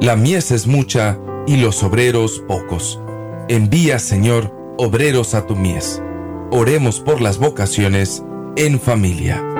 La mies es mucha y los obreros pocos. Envía, Señor, obreros a tu mies. Oremos por las vocaciones en familia.